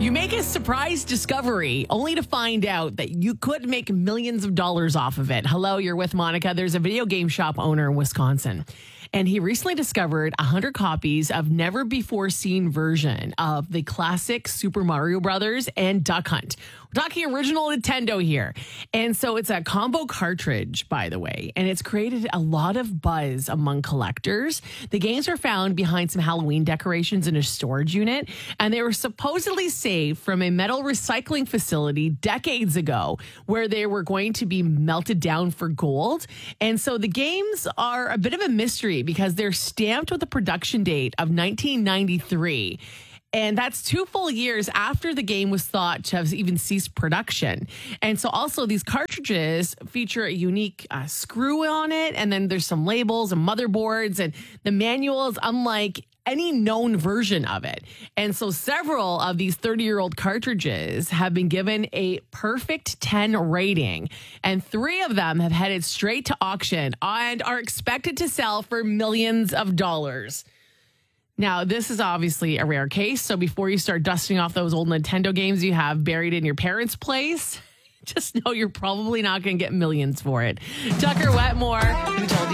You make a surprise discovery only to find out that you could make millions of dollars off of it. Hello, you're with Monica. There's a video game shop owner in Wisconsin, and he recently discovered 100 copies of never before seen version of the classic Super Mario Brothers and Duck Hunt. We're talking original Nintendo here. And so it's a combo cartridge, by the way, and it's created a lot of buzz among collectors. The games were found behind some Halloween decorations in a storage unit, and they were supposedly saved from a metal recycling facility decades ago where they were going to be melted down for gold. And so the games are a bit of a mystery because they're stamped with a production date of 1993. And that's 2 full years after the game was thought to have even ceased production. And so also these cartridges feature a unique screw on it. And then there's some labels and motherboards, and the manual is unlike any known version of it. And so several of these 30-year-old cartridges have been given a perfect 10 rating, and 3 of them have headed straight to auction and are expected to sell for millions of dollars. Now, this is obviously a rare case, so before you start dusting off those old Nintendo games you have buried in your parents' place, just know you're probably not going to get millions for it. Tucker Wetmore, who told you